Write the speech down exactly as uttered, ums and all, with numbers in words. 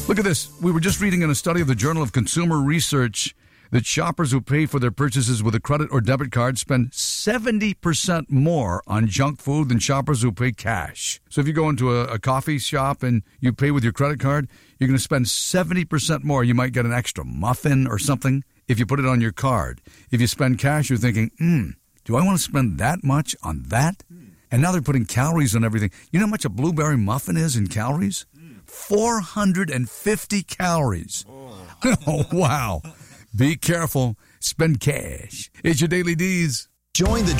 Look at this. We were just reading in a study of the Journal of Consumer Research that shoppers who pay for their purchases with a credit or debit card spend seventy percent more on junk food than shoppers who pay cash. So if you go into a, a coffee shop and you pay with your credit card, you're going to spend seventy percent more. You might get an extra muffin or something if you put it on your card. If you spend cash, you're thinking, hmm, do I want to spend that much on that? And now they're putting calories on everything. You know how much a blueberry muffin is in calories? four hundred fifty calories. Oh, oh wow. Be careful. Spend cash. It's your Daily D's. Join the